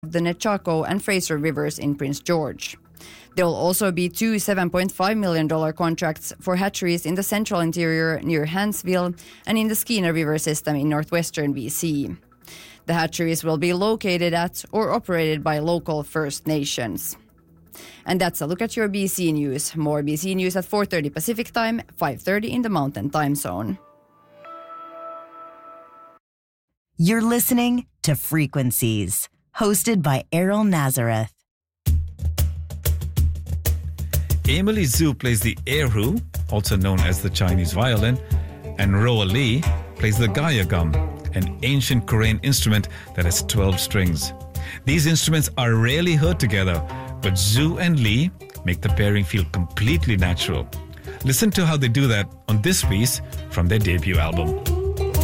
the Nechako and Fraser Rivers in Prince George. There will also be two $7.5 million contracts for hatcheries in the central interior near Hansville and in the Skeena River system in northwestern BC. The hatcheries will be located at or operated by local First Nations. And that's a look at your BC News. More BC News at 4:30 Pacific Time, 5:30 in the Mountain Time Zone. You're listening to Frequencies, hosted by Errol Nazareth. Emily Zhu plays the erhu, also known as the Chinese violin, and Roa Lee plays the gayagum, an ancient Korean instrument that has 12 strings. These instruments are rarely heard together, but Zhu and Lee make the pairing feel completely natural. Listen to how they do that on this piece from their debut album.